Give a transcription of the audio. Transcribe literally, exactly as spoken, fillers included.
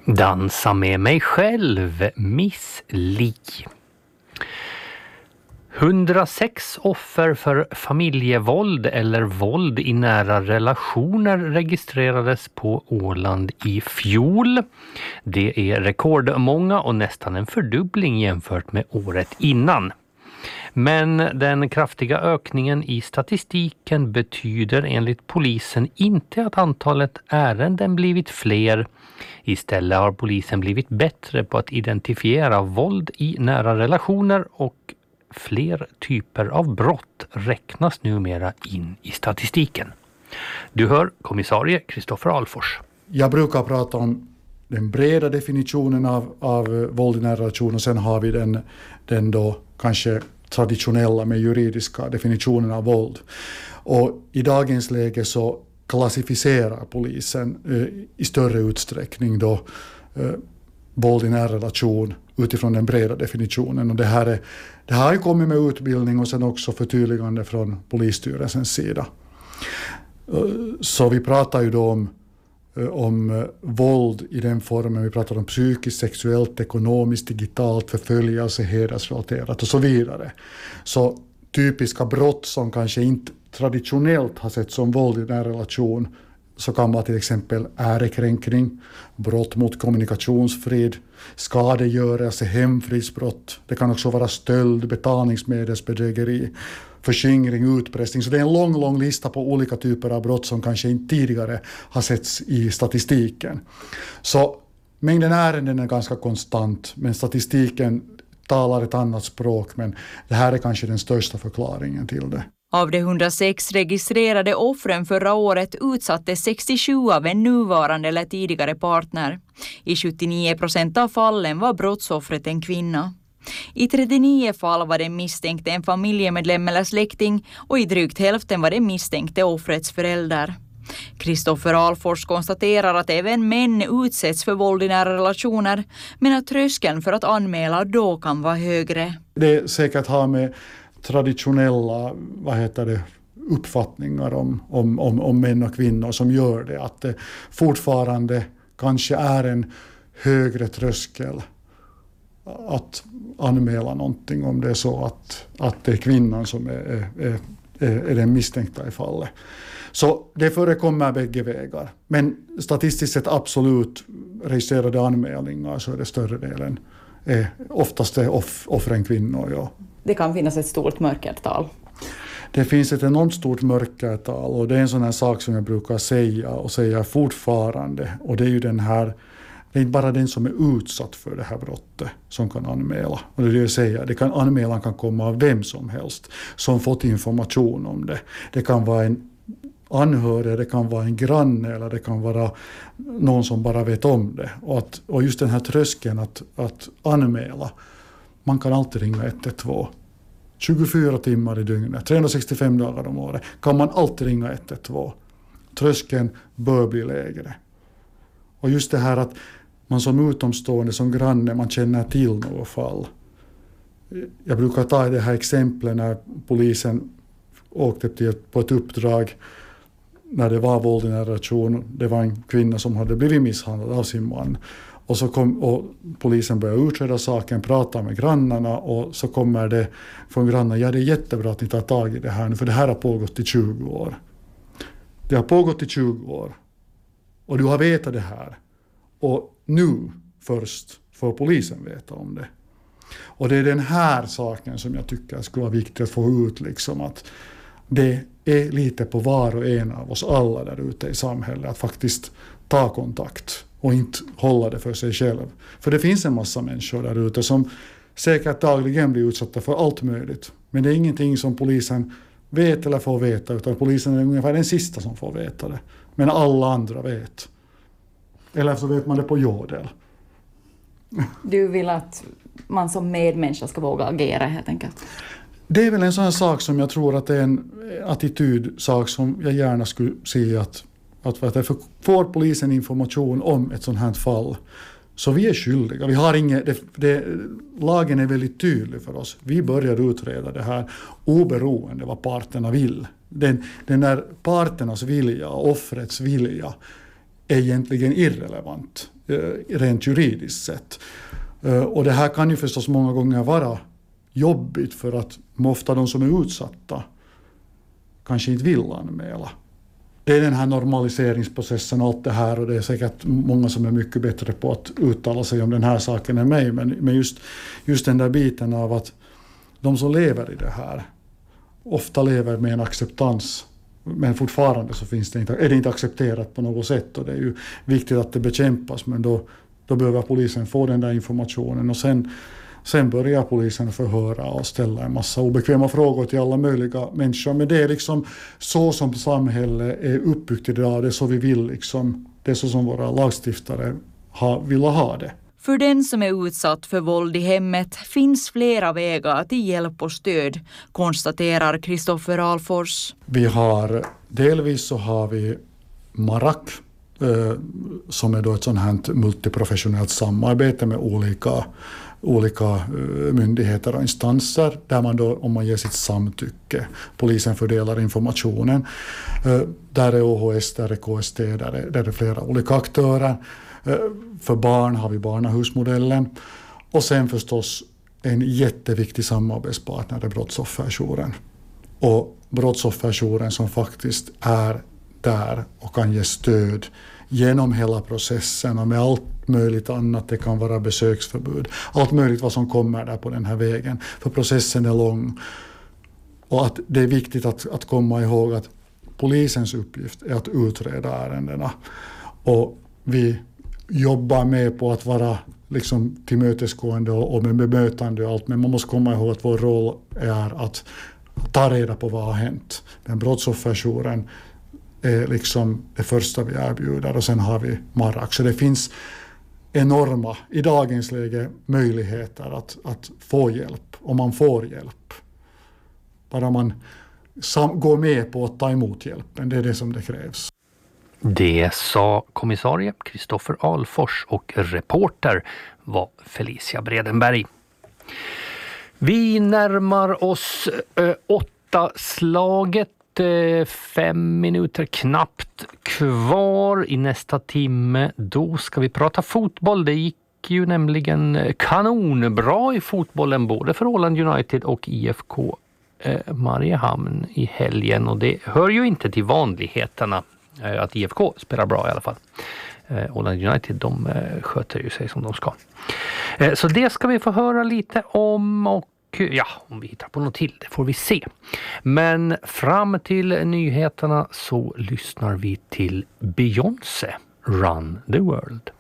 Dansa med mig själv, Miss Li. hundrasex offer för familjevåld eller våld i nära relationer registrerades på Åland i fjol. Det är rekordmånga och nästan en fördubbling jämfört med året innan. Men den kraftiga ökningen i statistiken betyder enligt polisen inte att antalet ärenden blivit fler. Istället har polisen blivit bättre på att identifiera våld i nära relationer och fler typer av brott räknas numera in i statistiken. Du hör kommissarie Kristoffer Alfors. Jag brukar prata om den breda definitionen av, av våld i nära relationer och sen har vi den, den då kanske traditionella med juridiska definitionen av våld. Och i dagens läge så klassificerar polisen eh, i större utsträckning då eh, våld i nära relation utifrån den breda definitionen. Och det här, är, det här har ju kommit med utbildning och sen också förtydligande från polisstyrelsens sida. Eh, så vi pratar ju då om om våld i den formen, vi pratar om psykiskt, sexuellt, ekonomiskt, digitalt, förföljelse, hedersrelaterat och så vidare. Så typiska brott som kanske inte traditionellt har sett som våld i en relation så kan vara till exempel ärekränkning, brott mot kommunikationsfrid, skadegörelse, hemfridsbrott. Det kan också vara stöld, betalningsmedelsbedrägeri, förskingring, utpressning. Så det är en lång, lång lista på olika typer av brott som kanske inte tidigare har setts i statistiken. Så mängden ärenden är ganska konstant, men statistiken talar ett annat språk, men det här är kanske den största förklaringen till det. Av de hundrasex registrerade offren förra året utsatte sextiosju av en nuvarande eller tidigare partner. I sjuttionio procent av fallen var brottsoffret en kvinna. I trettionio fall var det misstänkte en familjemedlem eller släkting och i drygt hälften var det misstänkte offrets förälder. Kristoffer Alfors konstaterar att även män utsätts för våld i nära relationer, men att tröskeln för att anmäla då kan vara högre. Det är säkert har med traditionella vad heter det, uppfattningar om, om, om, om män och kvinnor som gör det. Att det fortfarande kanske är en högre tröskel att anmäla någonting om det är så att, att det är kvinnan som är, är, är, är den misstänkta i fallet. Så det förekommer bägge vägar. Men statistiskt sett absolut registrerade anmälningar så är det större delen. Är oftast är off, offren kvinnor, ja. Det kan finnas ett stort mörkertal. Det finns ett enormt stort mörkertal och det är en sån här sak som jag brukar säga och säga fortfarande. Och det är ju den här, det är inte bara den som är utsatt för det här brottet som kan anmäla. Och det är det jag säger, det kan, anmälan kan komma av vem som helst som fått information om det. Det kan vara en anhörig, det kan vara en granne eller det kan vara någon som bara vet om det. Och, att, och just den här tröskeln att, att anmäla, man kan alltid ringa ett ett två. tjugofyra timmar i dygnet, trehundrasextiofem dagar om året kan man alltid ringa ett ett två. Tröskeln bör bli lägre. Och just det här att man som utomstående, som granne, man känner till något fall. Jag brukar ta det här exemplet när polisen åkte till ett, på ett uppdrag när det var våld i en relation. Det var en kvinna som hade blivit misshandlad av sin man. Och så kom och polisen började utreda saken, prata med grannarna och så kommer det från grannarna, ja det är jättebra att ni tar tag i det här nu för det här har pågått i tjugo år. Det har pågått i tjugo år och du har vetat det här och nu först får polisen veta om det. Och det är den här saken som jag tycker skulle vara viktigt att få ut, liksom att det är lite på var och en av oss alla där ute i samhället att faktiskt ta kontakt och inte hålla det för sig själv. För det finns en massa människor där ute som säkert dagligen blir utsatta för allt möjligt. Men det är ingenting som polisen vet eller får veta, utan polisen är ungefär den sista som får veta det. Men alla andra vet. Eller så vet man det på jordel. Du vill att man som medmänniska ska våga agera helt enkelt? Det är väl en sån här sak som jag tror att det är en attitydsak som jag gärna skulle se att Att, att får polisen information om ett sånt här fall så vi är skyldiga. Vi har inget, det, det, lagen är väldigt tydlig för oss. Vi börjar utreda det här oberoende vad parterna vill. Den, den där parternas vilja, offrets vilja är egentligen irrelevant. rent juridiskt sett. Och det här kan ju förstås många gånger vara jobbigt för att ofta de som är utsatta kanske inte vill anmäla. Det är den här normaliseringsprocessen och allt det här, och det är säkert många som är mycket bättre på att uttala sig om den här saken än mig, men, men just, just den där biten av att de som lever i det här ofta lever med en acceptans, men fortfarande så finns det inte, är det inte accepterat på något sätt, och det är ju viktigt att det bekämpas, men då, då behöver polisen få den där informationen, och sen Sen börjar polisen förhöra och ställa en massa obekväma frågor till alla möjliga människor. Men det är liksom så som samhället är uppbyggt idag. Det är så vi vill liksom. Det är så som våra lagstiftare ha, vill ha det. För den som är utsatt för våld i hemmet finns flera vägar till hjälp och stöd, konstaterar Kristoffer Alfors. Vi har, delvis så har vi Marak, eh, som är då ett sånt här multiprofessionellt samarbete med olika olika myndigheter och instanser, där man då, om man ger sitt samtycke, polisen fördelar informationen. Där är O H S, där är K S T, där är, där är flera olika aktörer. För barn har vi Barnahusmodellen. Och sen förstås en jätteviktig samarbetspartner är Brottsofferjouren. Och Brottsofferjouren som faktiskt är där och kan ge stöd genom hela processen och med allt möjligt annat. Det kan vara besöksförbud. Allt möjligt vad som kommer där på den här vägen. För processen är lång. Och att det är viktigt att, att komma ihåg att polisens uppgift är att utreda ärendena. Och vi jobbar med på att vara liksom tillmötesgående och, och med bemötande och allt. Men man måste komma ihåg att vår roll är att ta reda på vad har hänt. Den brottsofferjouren är liksom det första vi erbjuder, och sen har vi Marak. Så det finns enorma, i dagens läge, möjligheter att, att få hjälp, om man får hjälp. Bara man sam- går med på att ta emot hjälpen, det är det som det krävs. Det sa kommissarie Kristoffer Alfors, och reporter var Felicia Bredenberg. Vi närmar oss ö, åtta slaget. Fem minuter knappt kvar i nästa timme. Då ska vi prata fotboll. Det gick ju nämligen kanonbra i fotbollen både för Åland United och I F K eh, Mariehamn i helgen. Och det hör ju inte till vanligheterna eh, att I F K spelar bra i alla fall. Eh, Åland United, de eh, sköter ju sig som de ska. Eh, så det ska vi få höra lite om, och ja, om vi hittar på något till, det får vi se. Men fram till nyheterna så lyssnar vi till Beyoncé, Run the World.